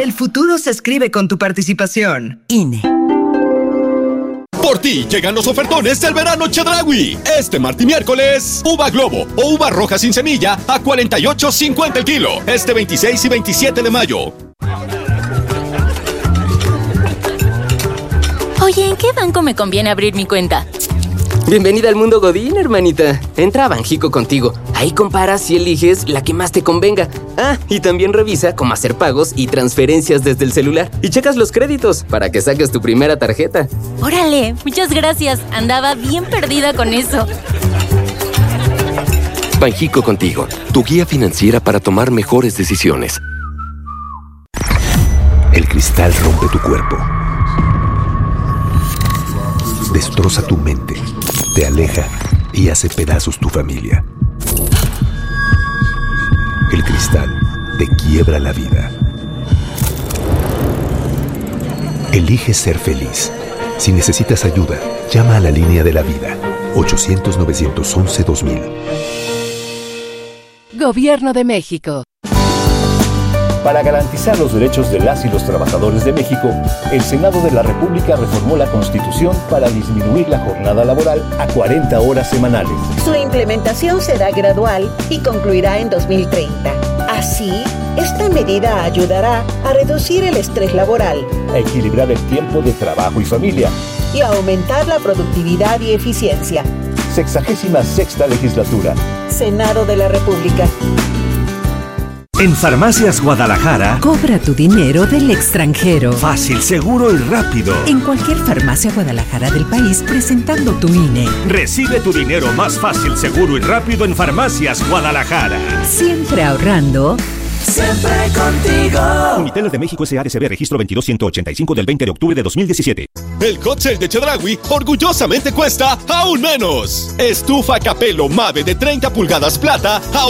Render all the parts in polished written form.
El futuro se escribe con tu participación. INE. Por ti llegan los ofertones del verano Chedraui. Este martes y miércoles, uva globo o uva roja sin semilla a $48.50 el kilo. Este 26 y 27 de mayo. Oye, ¿en qué banco me conviene abrir mi cuenta? Bienvenida al mundo Godín, hermanita. Entra a Banjico Contigo. Ahí comparas y eliges la que más te convenga. Ah, y también revisa cómo hacer pagos y transferencias desde el celular. Y checas los créditos para que saques tu primera tarjeta. ¡Órale! Muchas gracias. Andaba bien perdida con eso. Banjico Contigo, tu guía financiera para tomar mejores decisiones. El cristal rompe tu cuerpo. Destroza tu mente, te aleja y hace pedazos tu familia. El cristal te quiebra la vida. Elige ser feliz. Si necesitas ayuda, llama a la línea de la vida. 800-911-2000. Gobierno de México. Para garantizar los derechos de las y los trabajadores de México, el Senado de la República reformó la Constitución para disminuir la jornada laboral a 40 horas semanales. Su implementación será gradual y concluirá en 2030. Así, esta medida ayudará a reducir el estrés laboral, a equilibrar el tiempo de trabajo y familia y a aumentar la productividad y eficiencia. 66ª legislatura. Senado de la República. En Farmacias Guadalajara, cobra tu dinero del extranjero. Fácil, seguro y rápido. En cualquier farmacia Guadalajara del país, presentando tu INE. Recibe tu dinero más fácil, seguro y rápido en Farmacias Guadalajara. Siempre ahorrando. Siempre contigo. Uniteles de México S.A.D.C.B. registro 22185 del 20 de octubre de 2017. El hot sale de Chedraui orgullosamente cuesta aún menos. Estufa Capello Mave de 30 pulgadas plata a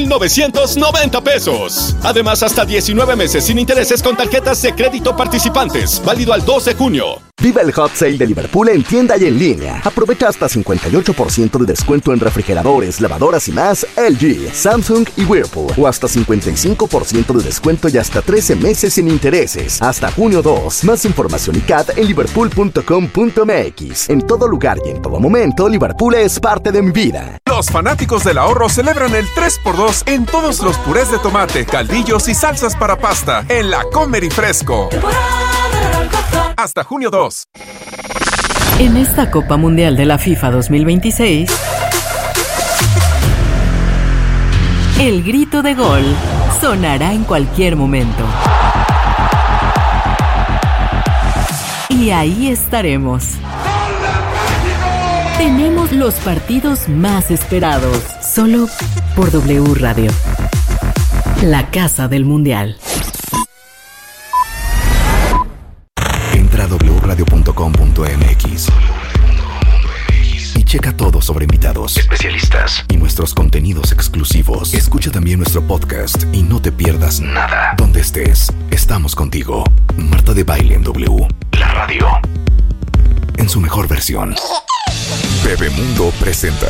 $8,990. Además, hasta 19 meses sin intereses con tarjetas de crédito participantes. Válido al 2 de junio. Viva el hot sale de Liverpool en tienda y en línea. Aprovecha hasta 58% de descuento en refrigeradores, lavadoras y más LG, Samsung y Whirlpool. O hasta 55% de descuento y hasta 13 meses sin intereses. Hasta junio 2. Más información y CAT en liverpool.com.mx. En todo lugar y en todo momento, Liverpool es parte de mi vida. Los fanáticos del ahorro celebran el 3x2 en todos los purés de tomate, caldillos y salsas para pasta en la Comer y Fresco. Hasta junio 2. En esta Copa Mundial de la FIFA 2026, el grito de gol sonará en cualquier momento. Y ahí estaremos. Tenemos los partidos más esperados, solo por W Radio, la casa del Mundial. Entra a wradio.com.mx y checa todo sobre invitados, especialistas y nuestros contenidos exclusivos. Escucha también nuestro podcast y no te pierdas nada. Donde estés, estamos contigo. Marta de Baile en W, la radio, en su mejor versión. Bebemundo presenta.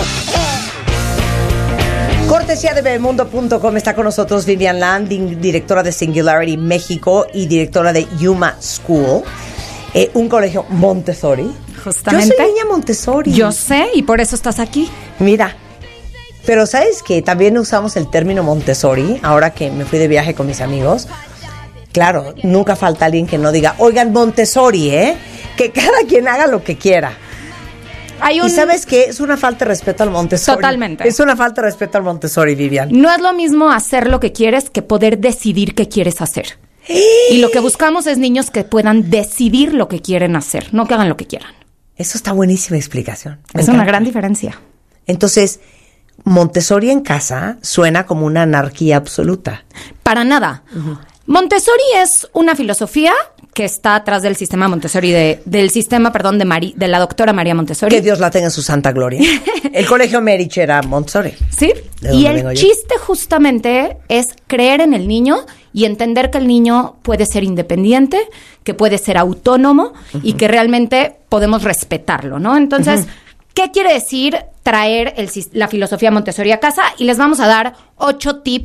Cortesía de bebemundo.com, está con nosotros Vivian Land, directora de Singularity México y directora de Yuma School, un colegio Montessori. Justamente. Yo soy niña Montessori. Yo sé, y por eso estás aquí. Mira, pero ¿sabes qué? También usamos el término Montessori, ahora que me fui de viaje con mis amigos. Claro, nunca falta alguien que no diga, oigan, Montessori, que cada quien haga lo que quiera. ¿Y sabes qué? Es una falta de respeto al Montessori. Totalmente. Es una falta de respeto al Montessori, Vivian. No es lo mismo hacer lo que quieres que poder decidir qué quieres hacer. Y lo que buscamos es niños que puedan decidir lo que quieren hacer, no que hagan lo que quieran. Eso está buenísima explicación. Es una gran diferencia. Entonces, Montessori en casa suena como una anarquía absoluta. Para nada. Uh-huh. Montessori es una filosofía que está atrás del sistema Montessori, de la doctora María Montessori. Que Dios la tenga en su santa gloria. El colegio Merich era Montessori. Sí, y el chiste justamente es creer en el niño y entender que el niño puede ser independiente, que puede ser autónomo y que realmente podemos respetarlo, ¿no? Entonces, ¿qué quiere decir traer la filosofía Montessori a casa? Y les vamos a dar 8 tips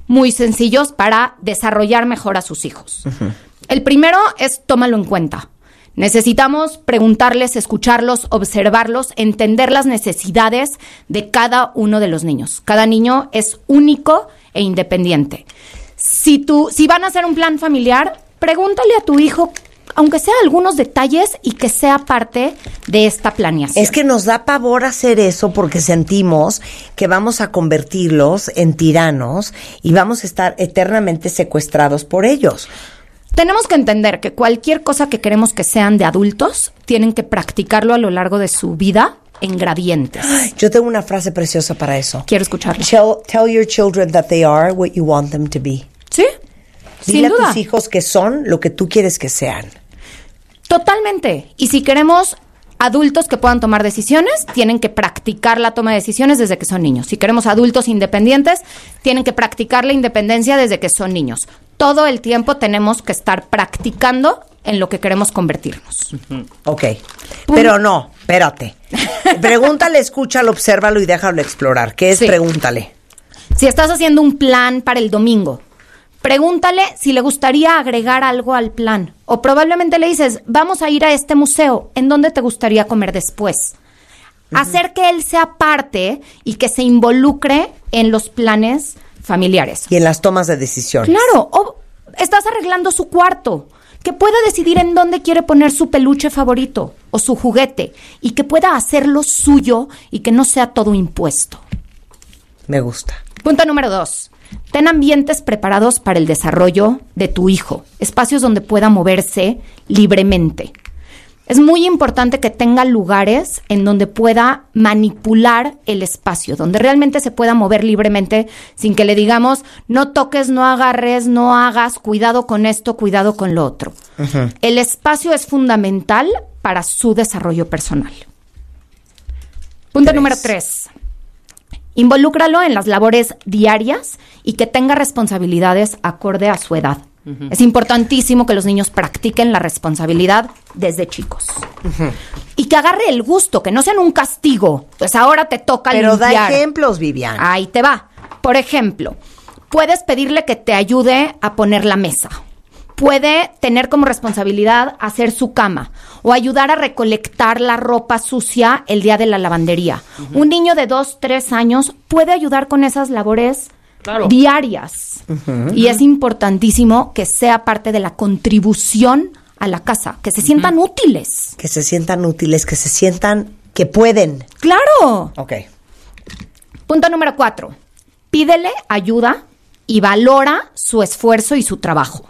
muy sencillos para desarrollar mejor a sus hijos. El primero es tómalo en cuenta. Necesitamos preguntarles, escucharlos, observarlos, entender las necesidades de cada uno de los niños. Cada niño es único e independiente. Si van a hacer un plan familiar, pregúntale a tu hijo, aunque sea algunos detalles, y que sea parte de esta planeación. Es que nos da pavor hacer eso porque sentimos que vamos a convertirlos en tiranos y vamos a estar eternamente secuestrados por ellos. Tenemos que entender que cualquier cosa que queremos que sean de adultos, tienen que practicarlo a lo largo de su vida en gradientes. Yo tengo una frase preciosa para eso. Quiero escucharla. Tell your children that they are what you want them to be. ¿Sí? Dile a tus hijos que son lo que tú quieres que sean. Totalmente. Y si queremos adultos que puedan tomar decisiones, tienen que practicar la toma de decisiones desde que son niños. Si queremos adultos independientes, tienen que practicar la independencia desde que son niños. Todo el tiempo tenemos que estar practicando en lo que queremos convertirnos. Ok. Pero no, espérate. Pregúntale, escúchalo, obsérvalo y déjalo explorar. ¿Qué es pregúntale? Si estás haciendo un plan para el domingo, pregúntale si le gustaría agregar algo al plan. O probablemente le dices, vamos a ir a este museo. ¿En dónde te gustaría comer después? Hacer que él sea parte y que se involucre en los planes familiares. Y en las tomas de decisiones. Claro. O estás arreglando su cuarto. Que pueda decidir en dónde quiere poner su peluche favorito o su juguete. Y que pueda hacerlo suyo y que no sea todo impuesto. Me gusta. Punto número 2. Ten ambientes preparados para el desarrollo de tu hijo, espacios donde pueda moverse libremente. Es muy importante que tenga lugares en donde pueda manipular el espacio, donde realmente se pueda mover libremente sin que le digamos, no toques, no agarres, no hagas, cuidado con esto, cuidado con lo otro. El espacio es fundamental para su desarrollo personal. Punto número 3. Involúcralo en las labores diarias y que tenga responsabilidades acorde a su edad. Es importantísimo que los niños practiquen la responsabilidad desde chicos. Y que agarre el gusto, que no sean un castigo. Pues ahora te toca limpiar. Pero da ejemplos, Vivian. Ahí te va. Por ejemplo, puedes pedirle que te ayude a poner la mesa. Puede tener como responsabilidad hacer su cama o ayudar a recolectar la ropa sucia el día de la lavandería. Un niño de 2, 3 años puede ayudar con esas labores diarias. Y es importantísimo que sea parte de la contribución a la casa, que se sientan útiles. Que se sientan útiles, que se sientan que pueden. ¡Claro! Ok. Punto número 4. Pídele ayuda y valora su esfuerzo y su trabajo.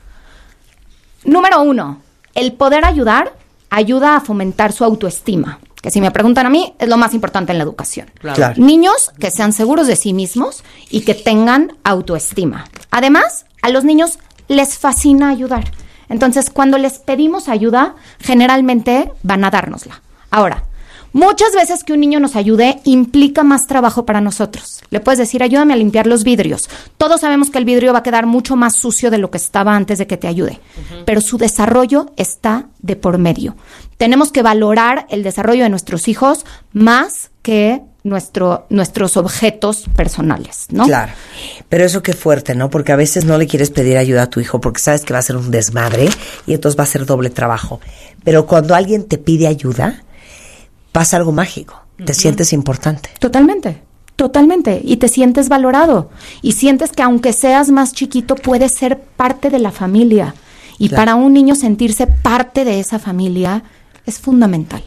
Número 1, el poder ayudar ayuda a fomentar su autoestima, que si me preguntan a mí, es lo más importante en la educación. Claro. Niños que sean seguros de sí mismos y que tengan autoestima. Además, a los niños les fascina ayudar. Entonces, cuando les pedimos ayuda, generalmente van a dárnosla. Ahora, muchas veces que un niño nos ayude implica más trabajo para nosotros. Le puedes decir, ayúdame a limpiar los vidrios. Todos sabemos que el vidrio va a quedar mucho más sucio de lo que estaba antes de que te ayude. Pero su desarrollo está de por medio. Tenemos que valorar el desarrollo de nuestros hijos más que nuestros objetos personales, ¿no? Claro. Pero eso qué fuerte, ¿no? Porque a veces no le quieres pedir ayuda a tu hijo porque sabes que va a ser un desmadre y entonces va a ser doble trabajo. Pero cuando alguien te pide ayuda, pasa algo mágico. Te sientes importante. Totalmente. Y te sientes valorado. Y sientes que aunque seas más chiquito, puedes ser parte de la familia. Y para un niño sentirse parte de esa familia es fundamental.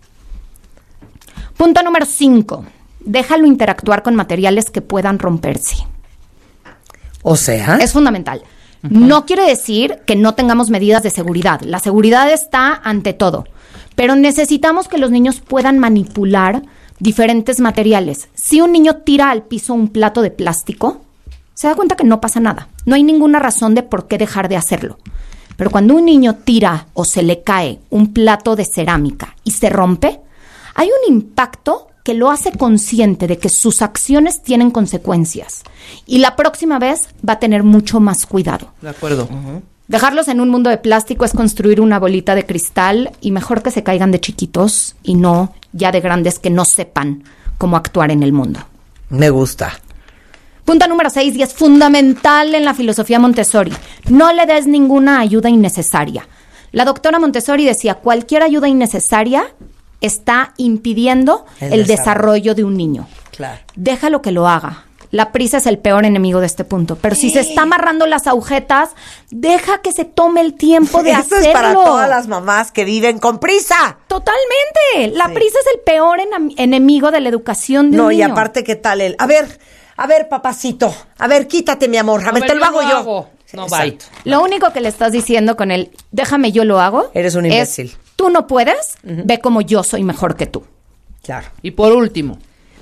Punto número 5. Déjalo interactuar con materiales que puedan romperse. O sea, es fundamental. No quiere decir que no tengamos medidas de seguridad. La seguridad está ante todo. Pero necesitamos que los niños puedan manipular diferentes materiales. Si un niño tira al piso un plato de plástico, se da cuenta que no pasa nada. No hay ninguna razón de por qué dejar de hacerlo. Pero cuando un niño tira o se le cae un plato de cerámica y se rompe, hay un impacto que lo hace consciente de que sus acciones tienen consecuencias. Y la próxima vez va a tener mucho más cuidado. De acuerdo. Dejarlos en un mundo de plástico es construir una bolita de cristal y mejor que se caigan de chiquitos y no ya de grandes que no sepan cómo actuar en el mundo. Me gusta. Punto número 6, y es fundamental en la filosofía Montessori. No le des ninguna ayuda innecesaria. La doctora Montessori decía, cualquier ayuda innecesaria está impidiendo el desarrollo de un niño. Claro. Déjalo que lo haga. La prisa es el peor enemigo de este punto. Pero si se está amarrando las agujetas, deja que se tome el tiempo de hacerlo. Eso es para todas las mamás que viven con prisa. Totalmente. La prisa es el peor enemigo de la educación de un niño. No, y aparte, ¿qué tal él? A ver, papacito. A ver, quítate, mi amor. A ver, te lo hago yo. No, bye. Lo único que le estás diciendo con el déjame yo lo hago. Eres un imbécil. Tú no puedes, ve como yo soy mejor que tú. Claro. Y por último,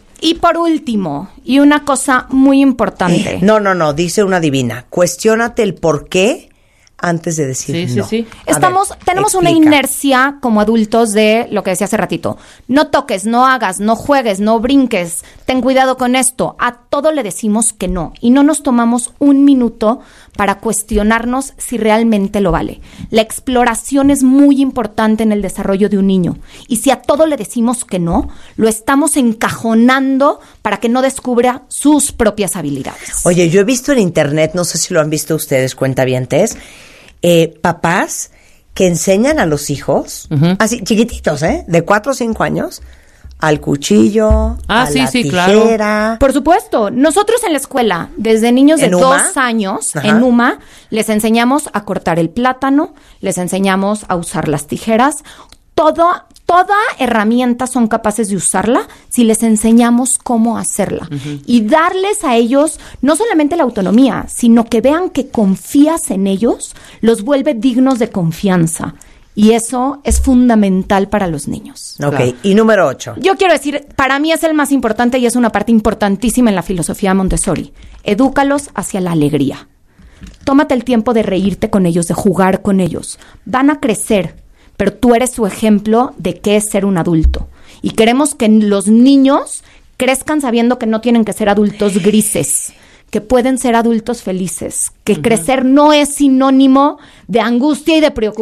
y una cosa muy importante. No, dice una divina. Cuestiónate el por qué antes de decir no. Sí. Tenemos una inercia como adultos de lo que decía hace ratito. No toques, no hagas, no juegues, no brinques. Ten cuidado con esto. A todo le decimos que no. Y no nos tomamos un minuto para cuestionarnos si realmente lo vale. La exploración es muy importante en el desarrollo de un niño. Y si a todo le decimos que no, lo estamos encajonando para que no descubra sus propias habilidades. Oye, yo he visto en internet, no sé si lo han visto ustedes, cuentavientes, papás que enseñan a los hijos, así chiquititos, de 4 o 5 años, al cuchillo, a la tijera. Claro. Por supuesto. Nosotros en la escuela, desde niños de 2 años, en UMA, les enseñamos a cortar el plátano, les enseñamos a usar las tijeras. Toda herramienta son capaces de usarla si les enseñamos cómo hacerla. Y darles a ellos no solamente la autonomía, sino que vean que confías en ellos, los vuelve dignos de confianza. Y eso es fundamental para los niños. Ok, claro. Y número 8. Yo quiero decir, para mí es el más importante y es una parte importantísima en la filosofía Montessori. Edúcalos hacia la alegría. Tómate el tiempo de reírte con ellos, de jugar con ellos. Van a crecer, pero tú eres su ejemplo de qué es ser un adulto. Y queremos que los niños crezcan sabiendo que no tienen que ser adultos grises, que pueden ser adultos felices, que crecer no es sinónimo de angustia y de preocupación.